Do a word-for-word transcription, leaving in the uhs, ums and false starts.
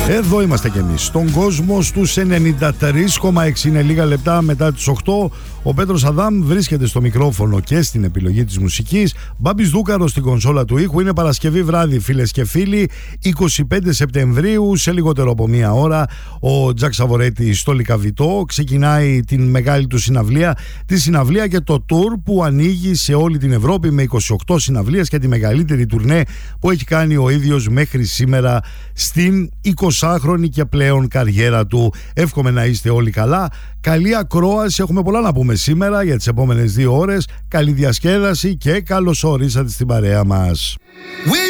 Εδώ είμαστε κι εμείς, στον κόσμο στους ενενήντα τρία κόμμα έξι. Είναι λίγα λεπτά μετά τις οκτώ. Ο Πέτρος Αδάμ βρίσκεται στο μικρόφωνο και στην επιλογή της μουσικής. Μπάμπης Δούκαρος στην κονσόλα του ήχου. Είναι Παρασκευή βράδυ, φίλες και φίλοι, είκοσι πέντε Σεπτεμβρίου. Σε λιγότερο από μία ώρα ο Τζακ Σαβορέτης στο Λυκαβητό ξεκινάει την μεγάλη του συναυλία, τη συναυλία και το tour που ανοίγει σε όλη την Ευρώπη με είκοσι οκτώ συναυλίες και τη μεγαλύτερη τουρνέ που έχει κάνει ο ίδιος μέχρι σήμερα στην εικοσάχρονη και πλέον καριέρα του. Εύχομαι να είστε όλοι καλά. Καλή ακρόαση, έχουμε πολλά να πούμε σήμερα για τις επόμενες δύο ώρες. Καλή διασκέδαση και καλώς ορίσατε στην παρέα μας.